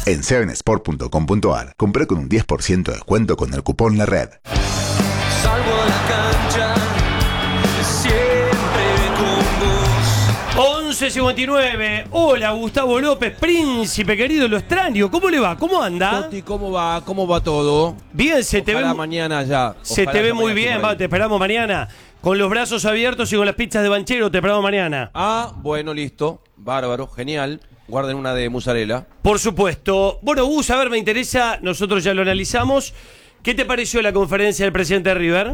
En 7sport.com.ar, compré con un 10% de descuento con el cupón La Red. Salvo la cancha, siempre con vos. 11:59. Hola, Gustavo López, príncipe querido, lo extraño. ¿Cómo le va? ¿Cómo anda? Toti, ¿cómo va? ¿Cómo va todo? Bien, se te Ojalá ve. mañana ya. Se Ojalá te ve ya muy mañana bien, esté por va, ahí. te esperamos mañana. Con los brazos abiertos y con las pizzas de banchero, te esperamos mañana. Ah, bueno, listo. Bárbaro, genial. Guarden una de mozzarella. Por supuesto. Bueno, Gus, a ver, me interesa, nosotros ya lo analizamos. ¿Qué te pareció la conferencia del presidente de River?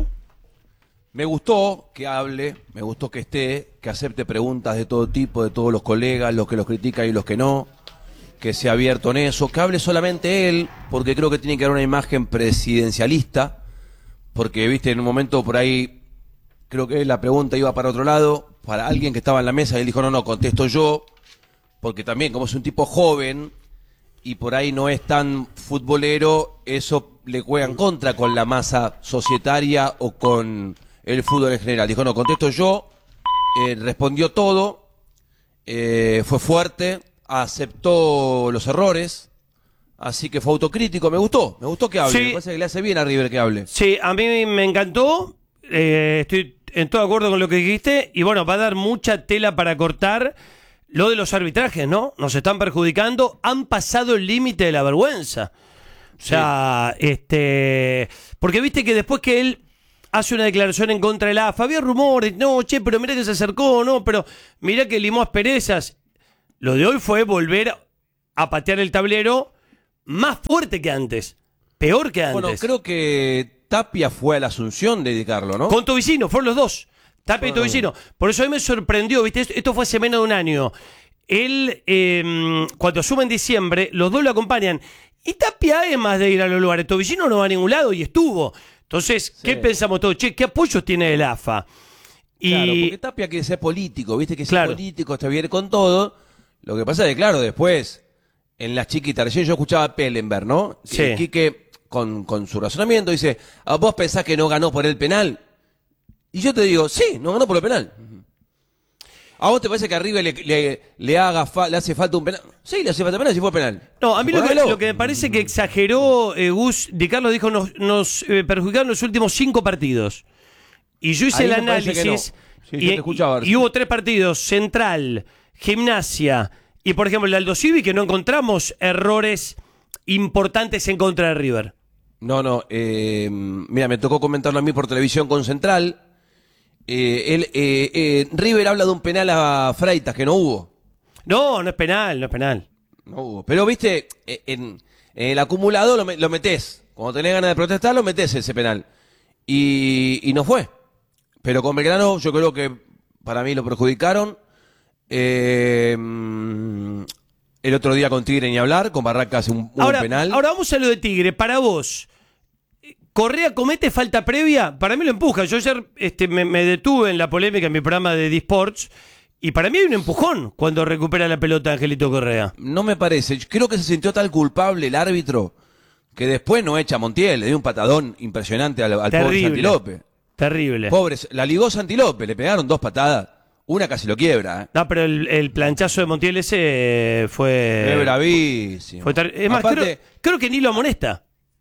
Me gustó que hable, me gustó que esté, que acepte preguntas de todo tipo, de todos los colegas, los que los critican y los que no, que sea abierto en eso, que hable solamente él, porque creo que tiene que haber una imagen presidencialista, porque, viste, en un momento por ahí, creo que la pregunta iba para otro lado, para alguien que estaba en la mesa, y él dijo, no, contesto yo, porque también, como es un tipo joven, y por ahí no es tan futbolero, eso le juega en contra con la masa societaria o con el fútbol en general. Dijo, no, contesto yo, respondió todo, fue fuerte, aceptó los errores, así que fue autocrítico, me gustó que hable, Sí. me parece que le hace bien a River que hable. Sí, a mí me encantó, estoy en todo acuerdo con lo que dijiste, y bueno, va a dar mucha tela para cortar lo de los arbitrajes, ¿no? Nos están perjudicando, han pasado el límite de la vergüenza. O sea, porque viste que después que él hace una declaración en contra de la AFA, había rumores, no, che, pero mirá que se acercó, no, pero mirá que limó asperezas. Lo de hoy fue volver a patear el tablero más fuerte que antes, peor que antes. Bueno, creo que Tapia fue a la Asunción de dedicarlo, ¿no? Con Tobicino, fueron los dos. Tapia y Tobicino. Por eso a mí me sorprendió, ¿viste? Esto fue hace menos de un año. Él, cuando asume en diciembre, los dos lo acompañan. Y Tapia es más de ir a los lugares. Tobicino no va a ningún lado y estuvo. Entonces, ¿qué pensamos todos? Che, ¿qué apoyos tiene el AFA? Y Claro, porque Tapia quiere ser político, ¿viste? Que ser Claro. político está bien con todo. Lo que pasa es que, claro, después, en las chiquitas, recién yo escuchaba a Pellenberg, ¿no? Sí. Que Quique, con su razonamiento, dice, ¿vos pensás que no ganó por el penal? Y yo te digo, sí, no ganó por el penal. ¿A vos te parece que a River le hace falta un penal? Sí, le hace falta penal si fue penal. no, a mí Ponémelo. lo que me parece que exageró Gus Di Carlo dijo nos perjudicaron los últimos 5 partidos. Y yo hice Ahí el me parece que análisis no. Sí, yo te escuchaba, y hubo 3 partidos, Central, Gimnasia y por ejemplo el Aldo Civi, que no encontramos errores importantes en contra de River. No, mira, me tocó comentarlo a mí por televisión con Central. River habla de un penal a Freitas que no hubo. No es penal, no es penal. No hubo. Pero, viste, en el acumulado lo metés. Cuando tenés ganas de protestar, lo metés ese penal. Y no fue. Pero con Belgrano yo creo que para mí lo perjudicaron. El otro día con Tigre ni hablar, con Barraca hace un penal. Ahora vamos a lo de Tigre. Para vos, ¿Correa comete falta previa? Para mí lo empuja. Yo ayer me detuve en la polémica en mi programa de D-Sports y para mí hay un empujón cuando recupera la pelota Angelito Correa. No me parece. Yo creo que se sintió tal culpable el árbitro que después no echa a Montiel. Le dio un patadón impresionante al pobre Terrible. Santi López. Terrible. Pobre, la ligó Santi López, le pegaron 2 patadas. Una casi lo quiebra, ¿eh? No, pero el planchazo de Montiel ese fue... Es bravísimo. Es más, Aparte, creo que ni lo amonesta.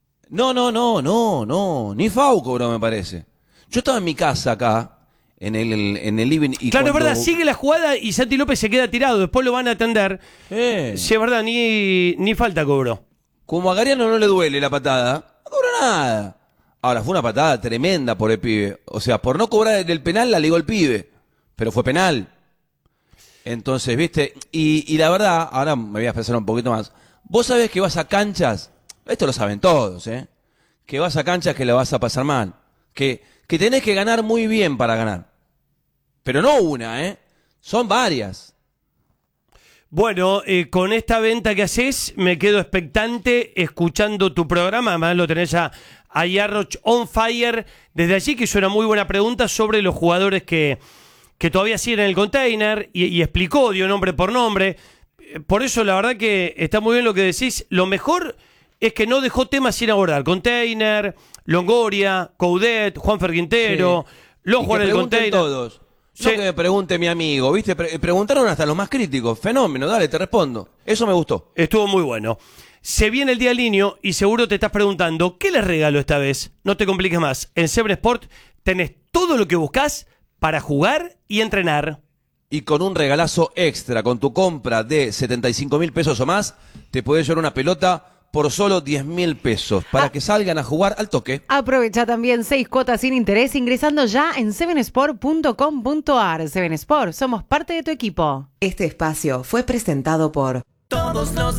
No. Ni FAU cobró, me parece. Yo estaba en mi casa acá, en el living. Y Claro, cuando... es verdad, sigue la jugada y Santi López se queda tirado. Después lo van a atender. Sí, es verdad, ni falta cobró. Como a Gariano no le duele la patada, no cobró nada. Ahora, fue una patada tremenda por el pibe. O sea, por no cobrar el penal la ligó el pibe. Pero fue penal. Entonces, viste, y la verdad, ahora me voy a expresar un poquito más. Vos sabés que vas a canchas, esto lo saben todos, que vas a canchas que la vas a pasar mal. Que tenés que ganar muy bien para ganar. Pero no una, son varias. Bueno, con esta venta que haces, me quedo expectante escuchando tu programa. Además lo tenés a Yarroch on fire desde allí, que hizo una muy buena pregunta sobre los jugadores que todavía siguen en el container y explicó, dio nombre por nombre. Por eso la verdad que está muy bien lo que decís. Lo mejor es que no dejó temas sin abordar. Container, Longoria, Coudet, Juanfer Quintero, los jugadores del container. Todos. Sí. No que me pregunte mi amigo, ¿viste? Preguntaron hasta los más críticos. Fenómeno, dale, te respondo. Eso me gustó. Estuvo muy bueno. Se viene el Día del Niño y seguro te estás preguntando, ¿qué les regalo esta vez? No te compliques más. En Seven Sport tenés todo lo que buscas para jugar y entrenar. Y con un regalazo extra, con tu compra de 75.000 pesos o más, te podés llevar una pelota por solo 10.000 pesos para que salgan a jugar al toque. Aprovecha también 6 cuotas sin interés ingresando ya en sevensport.com.ar. Seven Sport, somos parte de tu equipo. Este espacio fue presentado por todos los